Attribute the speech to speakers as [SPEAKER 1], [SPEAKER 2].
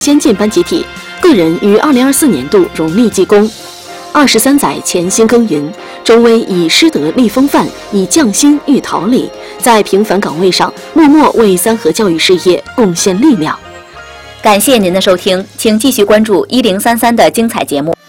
[SPEAKER 1] 先进班集体，个人于2024年度荣立记功。23载潜心耕耘，周薇以师德立风范，以匠心育桃李，在平凡岗位上默默为三河教育事业贡献力量。
[SPEAKER 2] 感谢您的收听，请继续关注1033的精彩节目。